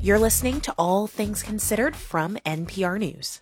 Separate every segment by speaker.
Speaker 1: You're listening to All Things Considered from NPR News.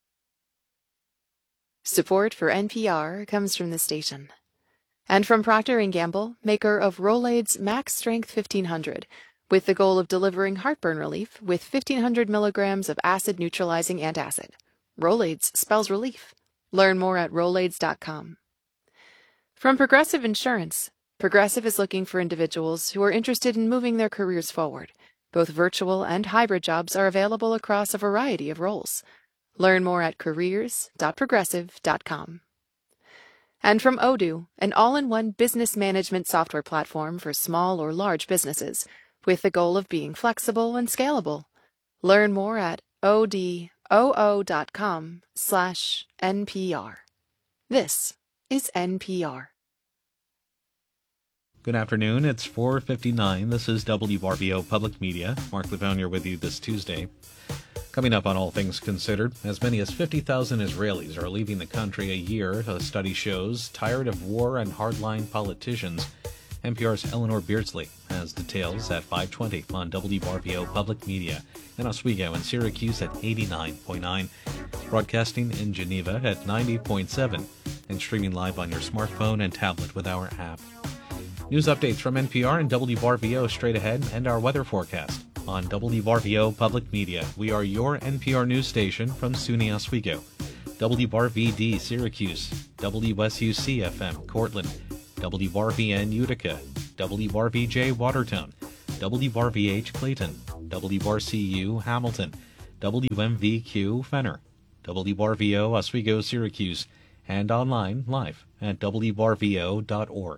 Speaker 2: Support for NPR comes from the station. And from Procter & Gamble, maker of Rolaids Max Strength 1500, with the goal of delivering heartburn relief with 1,500 milligrams of acid-neutralizing antacid. Rolaids spells relief. Learn more at Rolaids.com. From Progressive Insurance, Progressive is looking for individuals who are interested in moving their careers forward. Both virtual and hybrid jobs are available across a variety of roles. Learn more at careers.progressive.com. And from Odoo, an all-in-one business management software platform for small or large businesses, with the goal of being flexible and scalable. Learn more at odoo.com/NPR. This is NPR.
Speaker 3: Good afternoon. It's 4:59. This is WRBO Public Media. Mark Levonier with you this Tuesday. Coming up on All Things Considered, as many as 50,000 Israelis are leaving the country a year, a study shows, tired of war and hardline politicians. NPR's Eleanor Beardsley has details at 5:20 on WRBO Public Media in Oswego and Syracuse at 89.9, broadcasting in Geneva at 90.7, and streaming live on your smartphone and tablet with our app. News updates from NPR and WRBO straight ahead, and our weather forecast on WRBO Public Media. We are your NPR news station from SUNY Oswego, WRVD Syracuse, WSUC FM Cortland, WRVN Utica, WRVJ Watertown, WRVH Clayton, WRCU Hamilton, WMVQ Fenner, WRVO Oswego Syracuse, and online live at WRVO.org.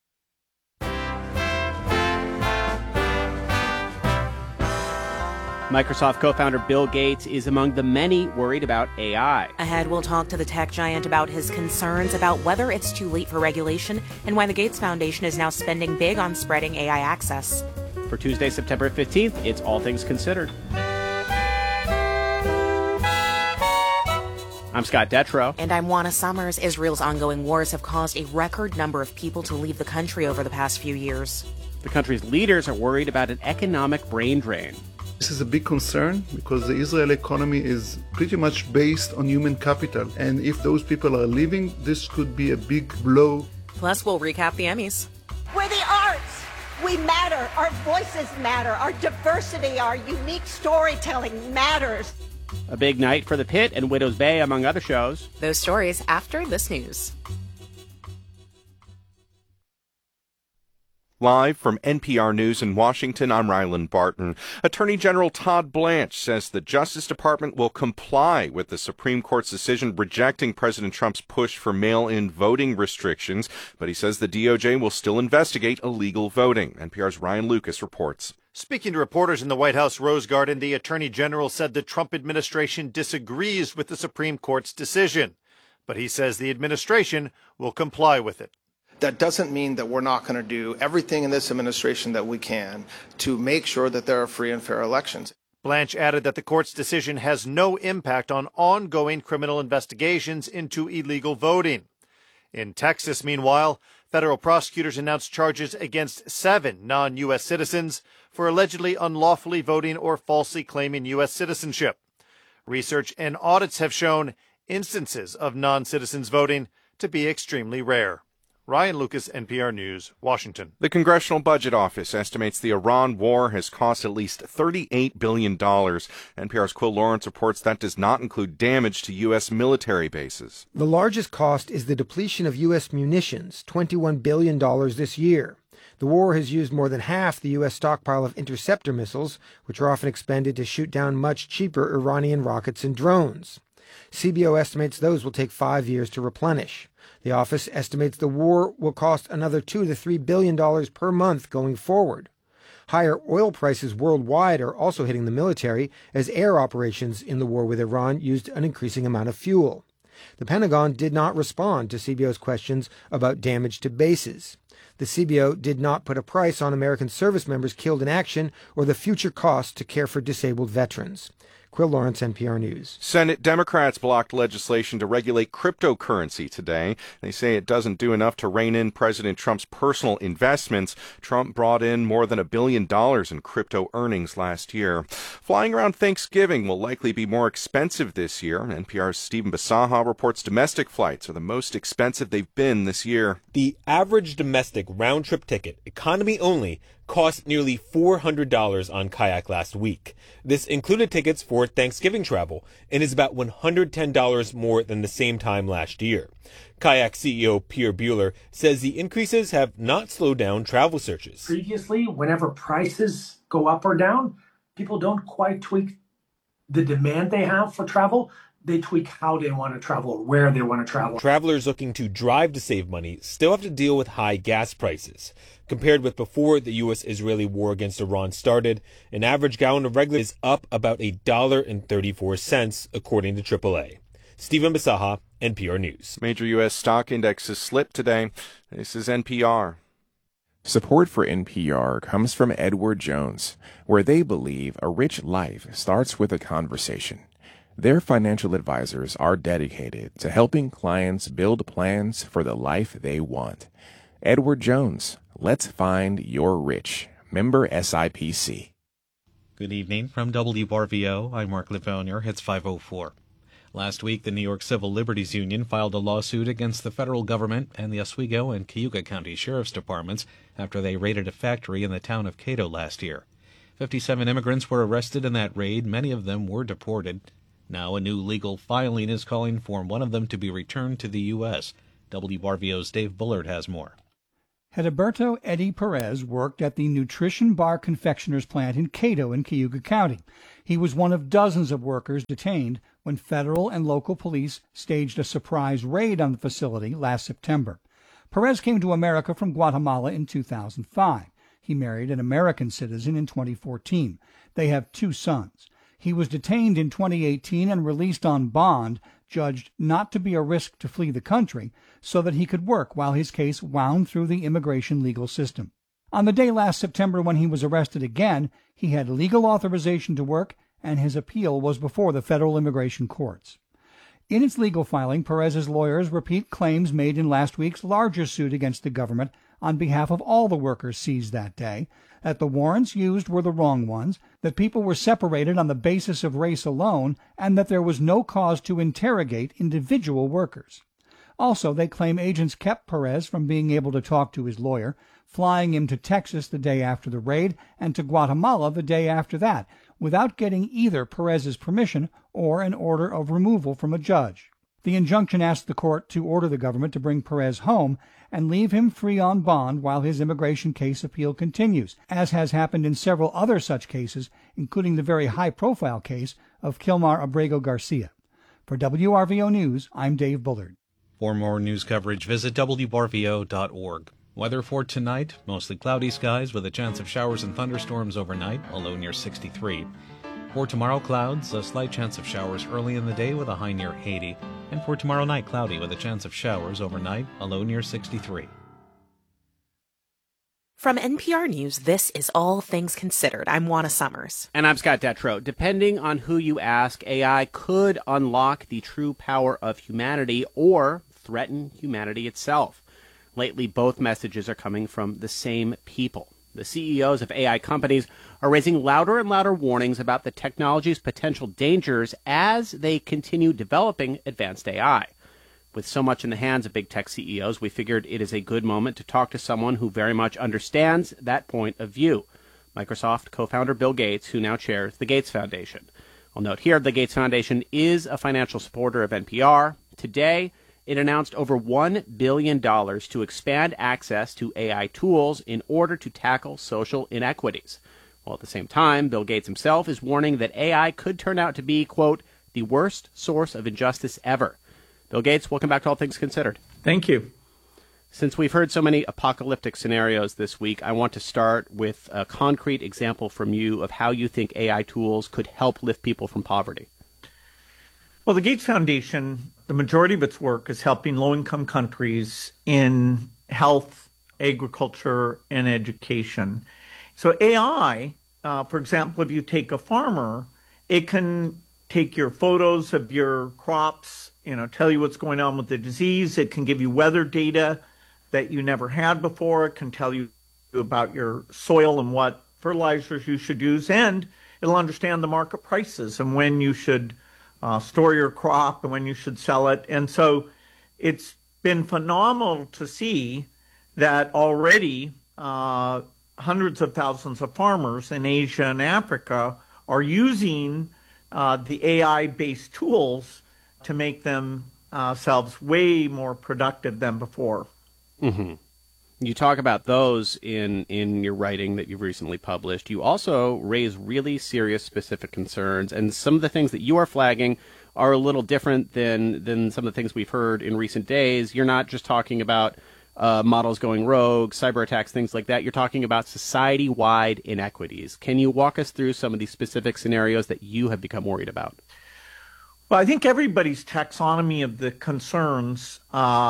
Speaker 4: Microsoft co-founder Bill Gates is among the many worried about AI.
Speaker 1: Ahead, we'll talk to the tech giant about his concerns about whether it's too late for regulation and why the Gates Foundation is now spending big on spreading AI access.
Speaker 4: For Tuesday, September 15th, it's All Things Considered. I'm Scott Detrow.
Speaker 1: And I'm Juana Summers. Israel's ongoing wars have caused a record number of people to leave the country over the past few years.
Speaker 4: The country's leaders are worried about an economic brain drain.
Speaker 5: This is a big concern because the Israeli economy is pretty much based on human capital. And if those people are leaving, this could be a big blow.
Speaker 1: Plus, we'll recap the Emmys.
Speaker 6: We're the arts. We matter. Our voices matter. Our diversity, our unique storytelling matters.
Speaker 4: A big night for The Pit and Widow's Bay, among other shows.
Speaker 1: Those stories after this news.
Speaker 7: Live from NPR News in Washington, I'm Ryland Barton. Attorney General Todd Blanche says the Justice Department will comply with the Supreme Court's decision rejecting President Trump's push for mail-in voting restrictions, but he says the DOJ will still investigate illegal voting. NPR's Ryan Lucas reports.
Speaker 8: Speaking to reporters in the White House Rose Garden, the Attorney General said the Trump administration disagrees with the Supreme Court's decision, but he says the administration will comply with it.
Speaker 9: That doesn't mean that we're not going to do everything in this administration that we can to make sure that there are free and fair elections.
Speaker 8: Blanche added that the court's decision has no impact on ongoing criminal investigations into illegal voting. In Texas, meanwhile, federal prosecutors announced charges against 7 non-U.S. citizens for allegedly unlawfully voting or falsely claiming U.S. citizenship. Research and audits have shown instances of non-citizens voting to be extremely rare. Ryan Lucas, NPR News, Washington.
Speaker 7: The Congressional Budget Office estimates the Iran war has cost at least $38 billion. NPR's Quill Lawrence reports that does not include damage to U.S. military bases.
Speaker 10: The largest cost is the depletion of U.S. munitions, $21 billion this year. The war has used more than half the U.S. stockpile of interceptor missiles, which are often expended to shoot down much cheaper Iranian rockets and drones. CBO estimates those will take 5 years to replenish. The office estimates the war will cost another $2 to $3 billion per month going forward. Higher oil prices worldwide are also hitting the military, as air operations in the war with Iran used an increasing amount of fuel. The Pentagon did not respond to CBO's questions about damage to bases. The CBO did not put a price on American service members killed in action or the future costs to care for disabled veterans. Quill Lawrence, NPR News.
Speaker 7: Senate Democrats blocked legislation to regulate cryptocurrency today. They say it doesn't do enough to rein in President Trump's personal investments. Trump brought in more than $1 billion in crypto earnings last year. Flying around Thanksgiving will likely be more expensive this year. NPR's Stephen Basaha reports domestic flights are the most expensive they've been this year.
Speaker 11: The average domestic round-trip ticket, economy only, cost nearly $400 on Kayak last week. This included tickets for Thanksgiving travel and is about $110 more than the same time last year. Kayak CEO Pierre Buehler says the increases have not slowed down travel searches.
Speaker 12: Previously, whenever prices go up or down, people don't quite tweak the demand they have for travel. They tweak how they want to travel or where they want to travel.
Speaker 11: Travelers looking to drive to save money still have to deal with high gas prices. Compared with before the U.S.-Israeli war against Iran started, an average gallon of regular is up about $1.34, according to AAA. Stephen Basaha, NPR News.
Speaker 7: Major U.S. stock indexes slipped today. This is NPR.
Speaker 13: Support for NPR comes from Edward Jones, where they believe a rich life starts with a conversation. Their financial advisors are dedicated to helping clients build plans for the life they want. Edward Jones, let's find your rich. Member SIPC.
Speaker 3: Good evening from WRVO. I'm Mark Livonier. It's 5:04. Last week, the New York Civil Liberties Union filed a lawsuit against the federal government and the Oswego and Cayuga County Sheriff's Departments after they raided a factory in the town of Cato last year. 57 immigrants were arrested in that raid. Many of them were deported. Now a new legal filing is calling for one of them to be returned to the U.S. WRVO's Dave Bullard has more.
Speaker 14: Heriberto Eddie Perez worked at the Nutrition Bar Confectioners plant in Cato in Cayuga County. He was one of dozens of workers detained when federal and local police staged a surprise raid on the facility last September. Perez came to America from Guatemala in 2005. He married an American citizen in 2014. They have 2 sons. He was detained in 2018 and released on bond, judged not to be a risk to flee the country, so that he could work while his case wound through the immigration legal system. On the day last September when he was arrested again, he had legal authorization to work, and his appeal was before the federal immigration courts. In its legal filing, Perez's lawyers repeat claims made in last week's larger suit against the government on behalf of all the workers seized that day, that the warrants used were the wrong ones, that people were separated on the basis of race alone, and that there was no cause to interrogate individual workers. Also, they claim agents kept Perez from being able to talk to his lawyer, flying him to Texas the day after the raid and to Guatemala the day after that, without getting either Perez's permission or an order of removal from a judge. The injunction asked the court to order the government to bring Perez home and leave him free on bond while his immigration case appeal continues, as has happened in several other such cases, including the very high-profile case of Kilmar Abrego Garcia. For WRVO News, I'm Dave Bullard.
Speaker 3: For more news coverage, visit WRVO.org. Weather for tonight, mostly cloudy skies with a chance of showers and thunderstorms overnight, a low near 63. For tomorrow, clouds, a slight chance of showers early in the day with a high near 80. And for tomorrow night, cloudy with a chance of showers overnight, a low near 63.
Speaker 1: From NPR News, this is All Things Considered. I'm Juana Summers.
Speaker 4: And I'm Scott Detrow. Depending on who you ask, AI could unlock the true power of humanity or threaten humanity itself. Lately, both messages are coming from the same people. The CEOs of AI companies are raising louder and louder warnings about the technology's potential dangers as they continue developing advanced AI. With so much in the hands of big tech CEOs, we figured it is a good moment to talk to someone who very much understands that point of view. Microsoft co-founder Bill Gates, who now chairs the Gates Foundation. I'll note here, the Gates Foundation is a financial supporter of NPR. Today, it announced over $1 billion to expand access to AI tools in order to tackle social inequities. While at the same time, Bill Gates himself is warning that AI could turn out to be, quote, the worst source of injustice ever. Bill Gates, welcome back to All Things Considered.
Speaker 15: Thank you.
Speaker 4: Since we've heard so many apocalyptic scenarios this week, I want to start with a concrete example from you of how you think AI tools could help lift people from poverty.
Speaker 15: Well, the Gates Foundation, the majority of its work is helping low-income countries in health, agriculture, and education. So AI, for example, if you take a farmer it can take your photos of your crops, tell you what's going on with the disease. It can give you weather data that you never had before. It can tell you about your soil and what fertilizers you should use, and it'll understand the market prices and when you should store your crop and when you should sell it. And so it's been phenomenal to see that already hundreds of thousands of farmers in Asia and Africa are using the AI-based tools to make themselves way more productive than before.
Speaker 4: Mm-hmm. You talk about those in your writing that you've recently published. You also raise really serious specific concerns, and some of the things that you are flagging are a little different than some of the things we've heard in recent days. You're not just talking about models going rogue, cyber attacks, things like that. You're talking about society-wide inequities. Can you walk us through some of these specific scenarios that you have become worried about?
Speaker 15: Well, I think everybody's taxonomy of the concerns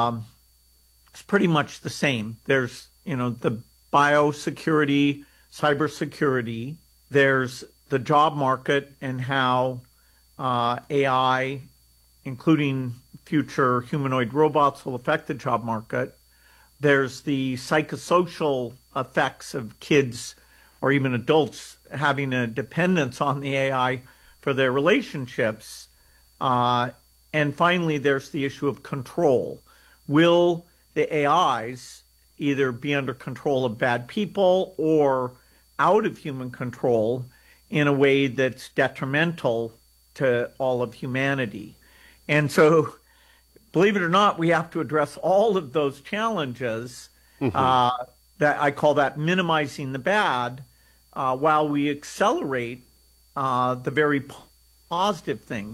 Speaker 15: is pretty much the same. There's, the biosecurity, cybersecurity. There's the job market and how AI, including future humanoid robots, will affect the job market. There's the psychosocial effects of kids or even adults having a dependence on the AI for their relationships. And finally, there's the issue of control. Will the AIs either be under control of bad people or out of human control in a way that's detrimental to all of humanity? And so, believe it or not, we have to address all of those challenges. That I call that minimizing the bad, while we accelerate the very positive things.